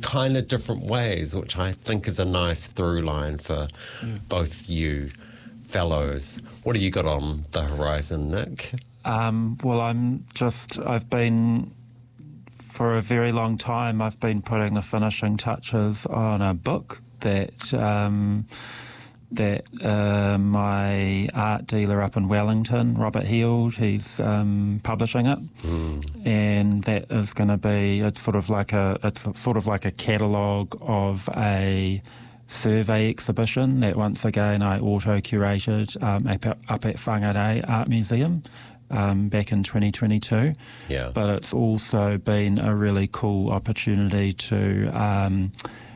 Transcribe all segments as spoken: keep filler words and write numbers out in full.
kind of different ways, which I think is a nice through line for yeah. both you fellows. What have you got on the horizon, Nick? Um, well, I'm just, I've been, for a very long time, I've been putting the finishing touches on a book that um, that uh, my art dealer up in Wellington, Robert Heald, he's um, publishing it, mm. and that is going to be, it's sort of like a, it's sort of like a catalogue of a survey exhibition that once again I auto-curated um, up, up at Whangarei Art Museum um, back in twenty twenty-two. Yeah. But it's also been a really cool opportunity to um,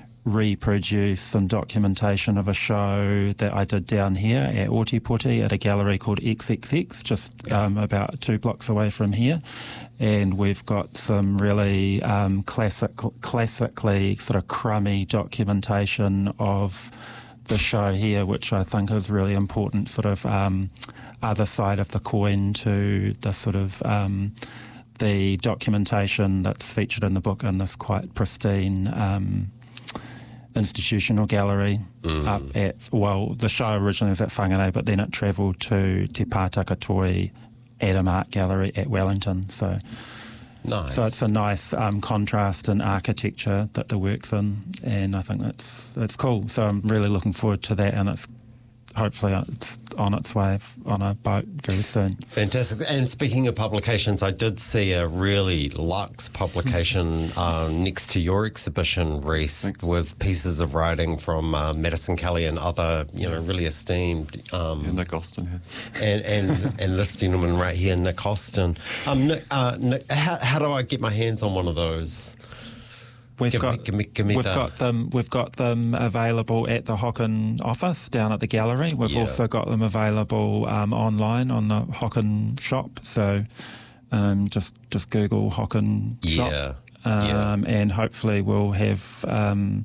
reproduce some documentation of a show that I did down here at Ōtepoti at a gallery called X X X, just um, about two blocks away from here. And we've got some really um, classic, classically sort of crummy documentation of the show here, which I think is really important, sort of um, other side of the coin to the sort of um, the documentation that's featured in the book in this quite pristine um, institutional gallery mm. up at, well, the show originally was at Whangarei, but then it travelled to Te Pātaka Toi Adam Art Gallery at Wellington. So, nice. So it's a nice um, contrast in architecture that the work's in, and I think that's that's cool. So I'm really looking forward to that, and it's hopefully it's on its way on a boat very soon. Fantastic. And speaking of publications, I did see a really luxe publication uh, next to your exhibition, Rhys, Thanks. With pieces of writing from uh, Madison Kelly and other, you know, really esteemed... Um, yeah, Nick Austin, yeah. And, and, and this gentleman right here, Nick Austin. Um, Nick, uh, Nick, how, how do I get my hands on one of those? We've give got me, give me, give me we've the... got them we've got them available at the Hocken office down at the gallery. We've yeah. also got them available um, online on the Hocken shop. So um, just just Google Hocken shop, yeah. Um, yeah. and hopefully we'll have um,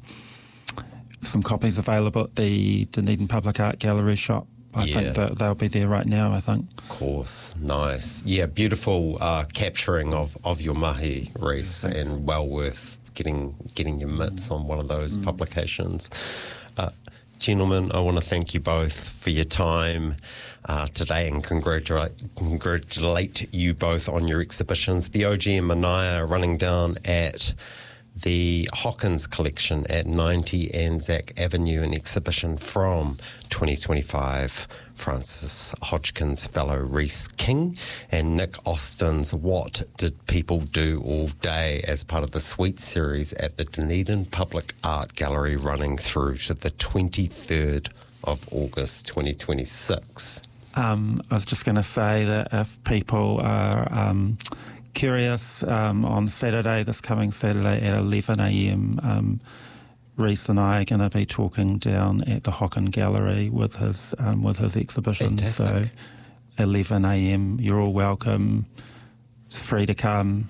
some copies available at the Dunedin Public Art Gallery shop. I yeah. think that they'll be there right now, I think. Of course. Nice. Yeah, beautiful uh, capturing of, of your mahi, Rhys, yeah, and well worth getting getting your mitts on one of those mm. publications. Uh, gentlemen, I want to thank you both for your time uh, today and congratulate, congratulate you both on your exhibitions. The O G and Manaia are running down at the Hockins collection at ninety Anzac Avenue, an exhibition from twenty twenty-five. Francis Hodgkins fellow Rhys King and Nick Austin's What Did People Do All Day as part of the Sweet series at the Dunedin Public Art Gallery, running through to the twenty-third of August twenty twenty-six. Um, I was just going to say that if people are um, curious, um, on Saturday, this coming Saturday at eleven a.m, um, Rhys and I are going to be talking down at the Hocken Gallery with his um, with his exhibition. Fantastic. So eleven a.m, you're all welcome. It's free to come.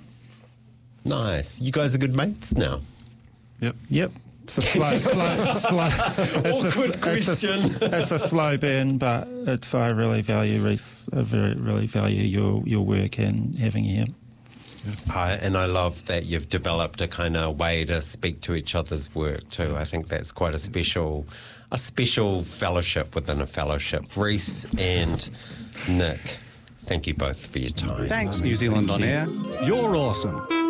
Nice. You guys are good mates now. Yep. Yep. It's a slow, slow, slow. It's Awkward a, question. It's a, it's a slow burn, but it's I really value Rhys. I very really value your your work and having you here. Uh, and I love that you've developed a kind of way to speak to each other's work too. I think that's quite a special, a special fellowship within a fellowship. Rhys and Nick, thank you both for your time. Thanks, New Zealand On Air. You're awesome.